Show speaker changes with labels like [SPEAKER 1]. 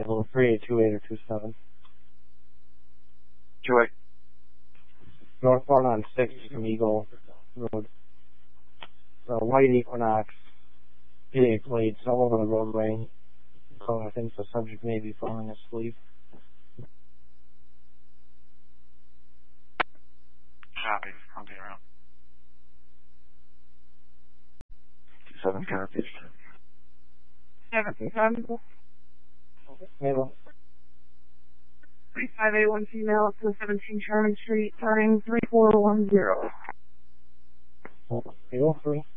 [SPEAKER 1] Eagle 3828 or 27.
[SPEAKER 2] 28.
[SPEAKER 1] Northbound on 6 from Eagle Road. White Equinox hitting plates all over the roadway. So I think the subject may be falling asleep.
[SPEAKER 2] Copy. I'll be around. 27 copies.
[SPEAKER 3] 7.
[SPEAKER 1] Mabel.
[SPEAKER 3] 3581 female up to 17 Sherman Street, turning 3410.
[SPEAKER 1] Eagle 3.